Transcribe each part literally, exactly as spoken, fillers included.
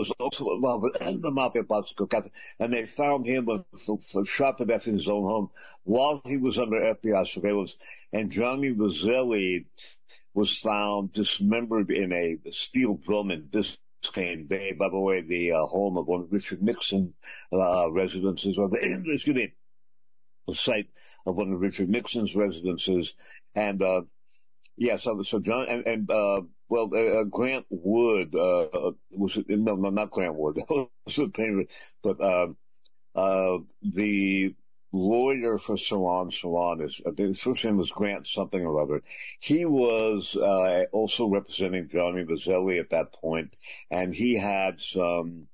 was also involved with the mafia boss, and they found him with, for shot to death in his own home while he was under F B I surveillance. And Johnny Roselli was found dismembered in a steel drum in Biscayne Bay. By the way, the uh, home of one of Richard Nixon uh, residences, or the excuse me, the site of one of Richard Nixon's residences, and. uh Yeah, so, so John, and, and, uh, well, uh, Grant Wood, uh, was, no, no, not Grant Wood, that was a painter, but, uh, uh, the lawyer for Salon Salon is, uh, his first name was Grant something or other. He was, uh, also representing Johnny Roselli at that point, and he had some,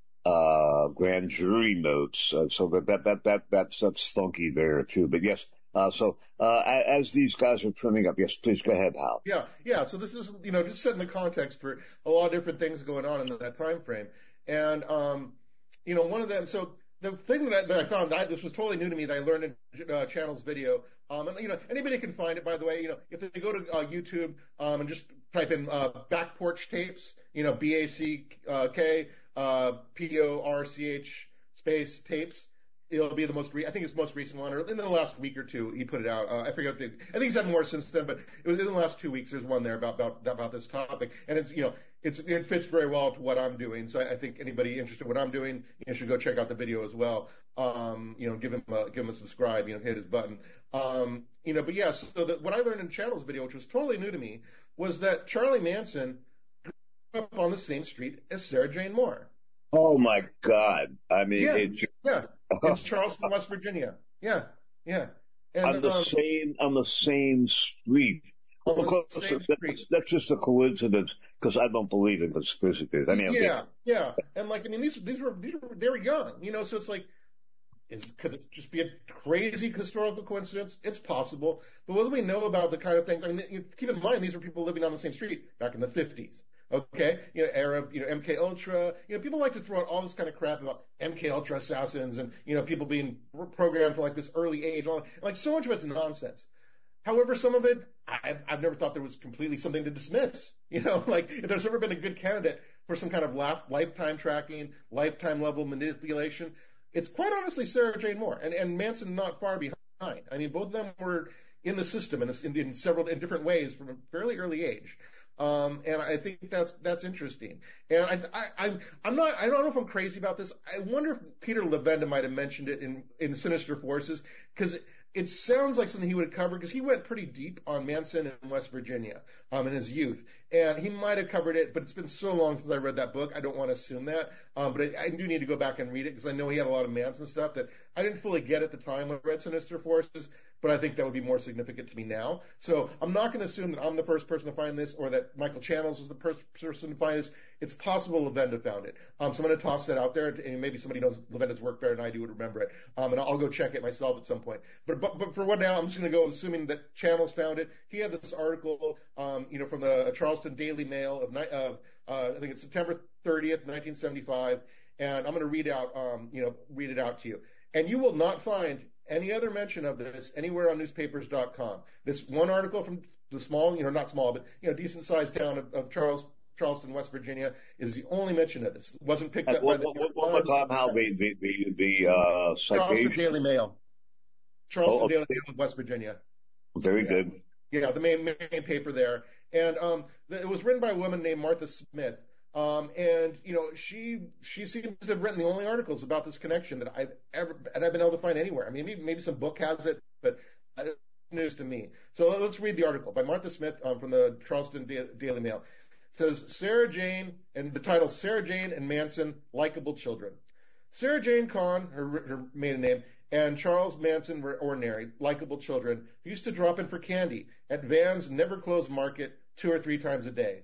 uh, grand jury notes, uh, so that, that, that, that, that's, that's funky there too, but yes. Uh, so, uh, as these guys are trimming up, yes, please go ahead, Hal. Yeah, yeah. So this is, you know, just setting the context for a lot of different things going on in that time frame. And, um, you know, one of them, so the thing that I, that I found, I, this was totally new to me that I learned in, uh, Channel's video, um, and, you know, anybody can find it, by the way, you know, if they go to, uh, YouTube, um, and just type in, uh, back porch tapes, you know, B A C K, uh, P O R C H space tapes. It'll be the most, re- I think it's the most recent one, or in the last week or two, he put it out. Uh, I forget the, I think he's had more since then, but it was in the last two weeks, there's one there about, about, about this topic. And it's, you know, it's, it fits very well to what I'm doing. So I, I think anybody interested in what I'm doing, you know, should go check out the video as well. Um, you know, give him a, give him a subscribe, you know, hit his button. Um, you know, but yeah, so that what I learned in Channel's video, which was totally new to me, was that Charlie Manson grew up on the same street as Sarah Jane Moore. Oh my God. I mean, yeah, it, yeah. It's Charleston, West Virginia. Yeah, yeah. And, on the um, same, on the same street. On Of the course, same that's, street. that's just a coincidence, because I don't believe in conspiracy theories. I mean, Yeah, yeah. And like, I mean, these, these were, these were, they were young, you know, so it's like, is, could it just be a crazy historical coincidence? It's possible. But what do we know about the kind of things? I mean, you, keep in mind, these were people living on the same street back in the fifties. Okay, you know, era of, you know, M K Ultra. You know, people like to throw out all this kind of crap about M K Ultra assassins and, you know, people being programmed from like this early age. All, like so much of it's nonsense. However, some of it, I've, I've never thought there was completely something to dismiss. You know, like if there's ever been a good candidate for some kind of life, lifetime tracking, lifetime level manipulation, it's quite honestly Sarah Jane Moore and, and Manson not far behind. I mean, both of them were in the system in, in, in several, in different ways from a fairly early age. Um, and I think that's, that's interesting. And I, I, I'm, I'm not, I don't know if I'm crazy about this. I wonder if Peter Levenda might have mentioned it in, in Sinister Forces, because it, it sounds like something he would have covered, because he went pretty deep on Manson in West Virginia, um, in his youth. And he might have covered it, but it's been so long since I read that book, I don't want to assume that. Um, but I, I do need to go back and read it, because I know he had a lot of Manson stuff that I didn't fully get at the time when I read Sinister Forces, but I think that would be more significant to me now. So I'm not going to assume that I'm the first person to find this, or that Michael Channels was the first person to find this. It's possible Levenda found it. Um, so I'm going to toss that out there, and maybe somebody knows Levenda's work better than I do would remember it. Um, and I'll go check it myself at some point. But but, but for what now, I'm just going to go assuming that Channels found it. He had this article, um, you know, from the Charleston Daily Mail of, of uh, I think it's September thirtieth, nineteen seventy-five, and I'm going to read out, um, you know, read it out to you. And you will not find any other mention of this anywhere on newspapers dot com. This one article from the small, you know, not small, but, you know, decent sized town of, of Charles, Charleston, West Virginia is the only mention of this. It wasn't picked and up what, by the. What, what, what time, how the, the, the, the, uh, Charleston citation? Daily Mail. Charleston Oh, Daily Mail of West Virginia. Very yeah. good. Yeah, the main, main paper there. And, um, the, it was written by a woman named Martha Smith. Um, and, you know, she, she seems to have written the only articles about this connection that I've ever, that I've been able to find anywhere. I mean, maybe, maybe some book has it, but uh, news to me. So let's read the article by Martha Smith, um, from the Charleston da- Daily Mail. It says, Sarah Jane, and the title, Sarah Jane and Manson, Likeable Children. Sarah Jane Kahn, her, her maiden name, and Charles Manson were ordinary, likable children who used to drop in for candy at Van's never-closed market two or three times a day.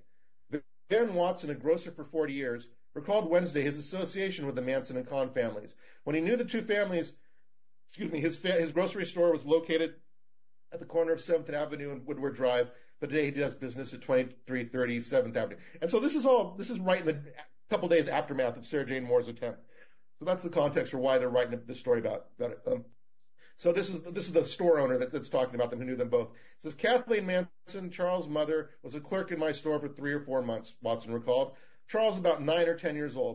Van Watson, a grocer for forty years, recalled Wednesday his association with the Manson and Kahn families. When he knew the two families, excuse me, his, fa- his grocery store was located at the corner of seventh Avenue and Woodward Drive, but today he does business at twenty-three thirty seventh Avenue. And so this is all, this is right in the couple days aftermath of Sarah Jane Moore's attempt. So that's the context for why they're writing this story about, about it. Um, So this is this is the store owner that, that's talking about them, who knew them both. It says, Kathleen Manson, Charles' mother, was a clerk in my store for three or four months, Watson recalled. Charles, about nine or ten years old.